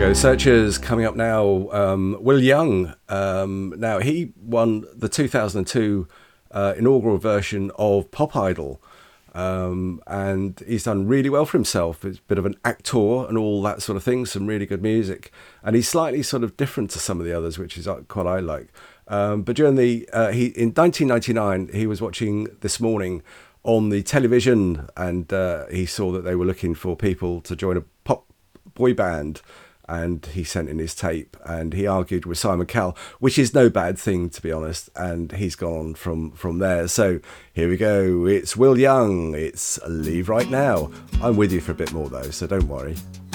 go, Searchers. Coming up now, Will Young. Now, he won the 2002 inaugural version of Pop Idol, and he's done really well for himself. He's a bit of an actor and all that sort of thing, some really good music. And he's slightly sort of different to some of the others, which is quite I like. But during in 1999, he was watching This Morning on the television, and he saw that they were looking for people to join a pop boy band, and he sent in his tape, and he argued with Simon Cowell, which is no bad thing, to be honest, and he's gone from there. So here we go, it's Will Young, it's Leave Right Now. I'm with you for a bit more though, so don't worry.